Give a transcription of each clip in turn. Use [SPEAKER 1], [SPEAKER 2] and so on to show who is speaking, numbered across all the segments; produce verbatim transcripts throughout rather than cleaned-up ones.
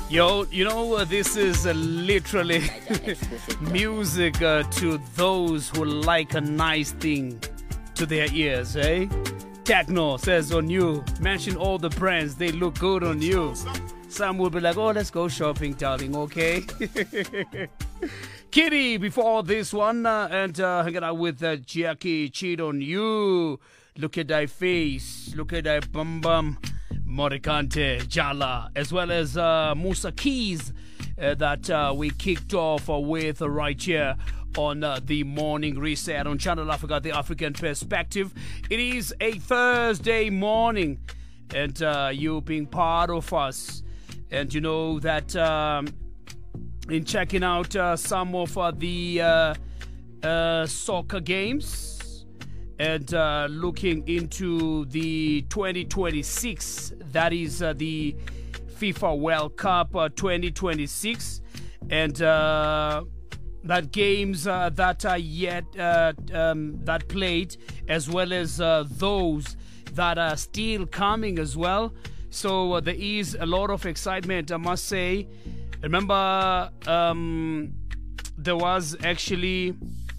[SPEAKER 1] Yo, you know, uh, this is uh, literally music uh, to those who like a nice thing to their ears, eh? Techno says on you, mention all the brands, they look good on you. Some will be like, oh, let's go shopping, darling, okay? Kitty, before this one, uh, and uh, hanging out with uh, Jackie, cheat on you. Look at thy face, look at thy bum bum. Morikante, Jala, as well as uh, Musa Keys uh, that uh, we kicked off uh, with uh, right here on uh, the morning reset on Channel Africa, the African perspective. It is a Thursday morning, and uh, you being part of us. And you know that um, in checking out uh, some of uh, the uh, uh, soccer games, and uh, looking into the twenty twenty-six, that is uh, the FIFA World Cup uh, twenty twenty-six, and uh, that games uh, that are yet uh, um, that played, as well as uh, those that are still coming as well. So uh, there is a lot of excitement, I must say. Remember, um, there was actually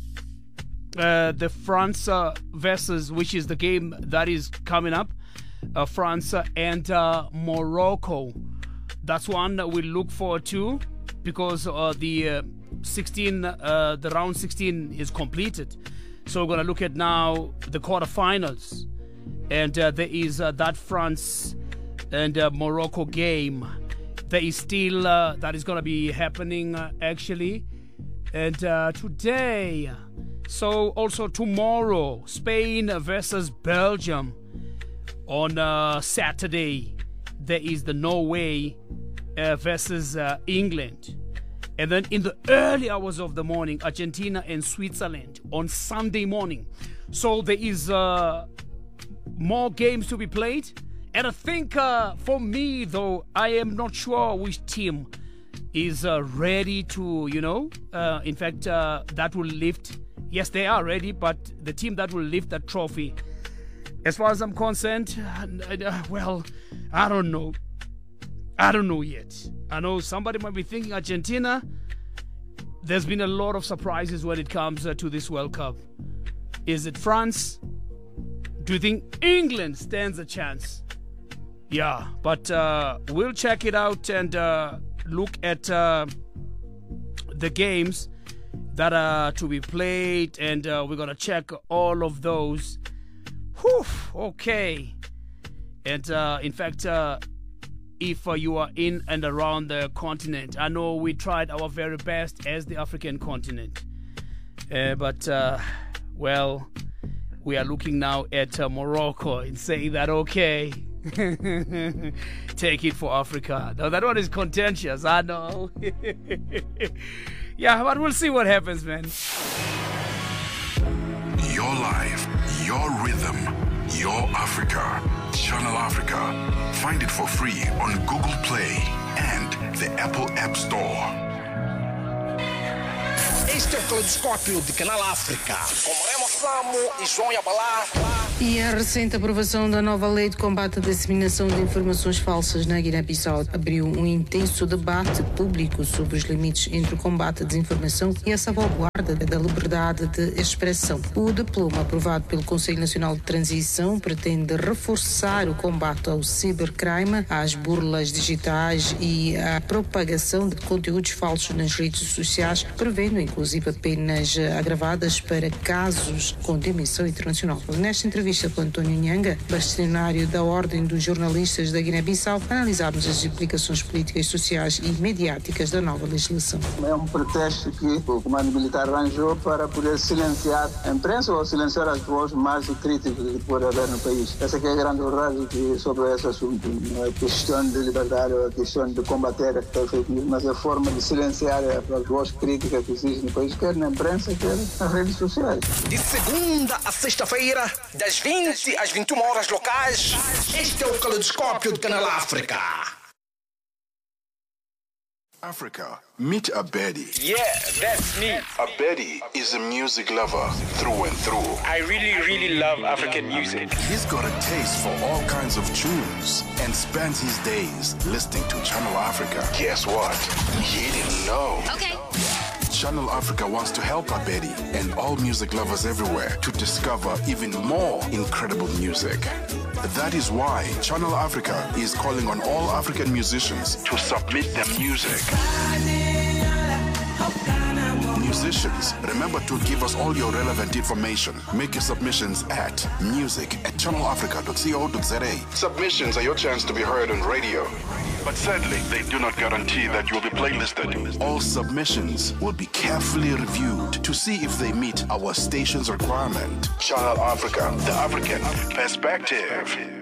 [SPEAKER 1] Uh, the France uh, versus, which is the game that is coming up, uh, France uh, and uh, Morocco. That's one that we look forward to, because uh, the uh, sixteen, uh, the round sixteen is completed. So we're gonna look at now the quarterfinals, and uh, there is uh, that France and uh, Morocco game. There is still uh, that is gonna be happening uh, actually, and uh, today. So also tomorrow, Spain versus Belgium. On uh, Saturday, there is the Norway uh, versus uh, England. And then in the early hours of the morning, Argentina and Switzerland on Sunday morning. So there is uh, more games to be played. And I think uh, for me, though, I am not sure which team is uh, ready to, you know, uh, in fact, uh, that will lift. Yes, they are ready, but the team that will lift that trophy, as far as I'm concerned, uh, well, I don't know. I don't know yet. I know somebody might be thinking Argentina. There's been a lot of surprises when it comes uh, to this World Cup. Is it France? Do you think England stands a chance? Yeah, but uh, we'll check it out and uh, look at uh, the games that are to be played, and uh, we're gonna check all of those. Whew, okay. And uh, in fact, uh, if uh, you are in and around the continent, I know we tried our very best as the African continent, uh, but uh, well, we are looking now at uh, Morocco and saying that okay, take it for Africa. Now that one is contentious, I know. Yeah, but we'll see what happens, man.
[SPEAKER 2] Your life, your rhythm, your Africa. Channel Africa. Find it for free on Google Play and the Apple App Store.
[SPEAKER 3] Este é o Caleidoscópio de Canal África, com Remo Flamo e João Yabalá.
[SPEAKER 4] E a recente aprovação da nova lei de combate à disseminação de informações falsas na Guiné-Bissau abriu um intenso debate público sobre os limites entre o combate à desinformação e a salvaguarda da liberdade de expressão. O diploma aprovado pelo Conselho Nacional de Transição pretende reforçar o combate ao cibercrime, às burlas digitais e à propagação de conteúdos falsos nas redes sociais, prevendo inclusive penas agravadas para casos com dimensão internacional. Nesta entrevista com António Nhanga, bastonário da Ordem dos Jornalistas da Guiné-Bissau, analisámos as implicações políticas, sociais e mediáticas da nova legislação.
[SPEAKER 5] É um pretexto que o comando militar arranjou para poder silenciar a imprensa ou silenciar as vozes mais críticas que pode haver no país. Essa que é a grande verdade sobre esse assunto. Não é a questão de liberdade ou a questão de combater a fake news, mas a forma de silenciar as vozes críticas que existem no país, quer na imprensa, quer nas redes sociais.
[SPEAKER 3] De segunda a sexta-feira, das vinte às vinte e uma horas locais, este é o Caleidoscópio de Canal África.
[SPEAKER 2] Africa, meet Abedi.
[SPEAKER 3] Yeah, that's me.
[SPEAKER 2] Abedi is a music lover through and through.
[SPEAKER 3] I really, really love African music.
[SPEAKER 2] He's got a taste for all kinds of tunes and spends his days listening to Channel Africa. Guess what? He didn't know.
[SPEAKER 6] Okay.
[SPEAKER 2] Channel Africa wants to help Abedi and all music lovers everywhere to discover even more incredible music. That is why Channel Africa is calling on all African musicians to submit their music. Musicians, remember to give us all your relevant information. Make your submissions at music at channel africa dot co dot za. Submissions are your chance to be heard on radio. But sadly, they do not guarantee that you'll be playlisted. All submissions will be carefully reviewed to see if they meet our station's requirement. Channel Africa, the African perspective.